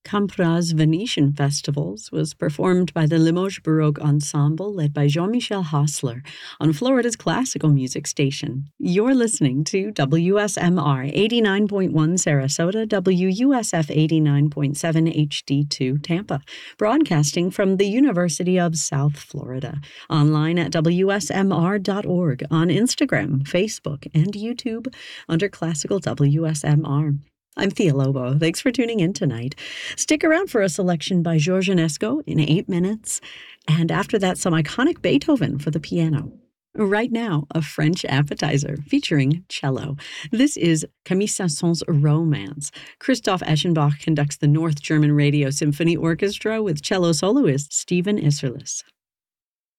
Campras Venetian Festivals was performed by the Limoges Baroque Ensemble led by Jean-Michel Hassler on Florida's classical music station. You're listening to WSMR 89.1 Sarasota, WUSF 89.7 HD2 Tampa, broadcasting from the University of South Florida. Online at WSMR.org, on Instagram, Facebook, and YouTube under Classical WSMR. I'm Thea Lobo. Thanks for tuning in tonight. Stick around for a selection by George Enesco in 8 minutes, and after that, some iconic Beethoven for the piano. Right now, a French appetizer featuring cello. This is Camille Saint-Saëns' Romance. Christoph Eschenbach conducts the North German Radio Symphony Orchestra with cello soloist Stephen Isserlis.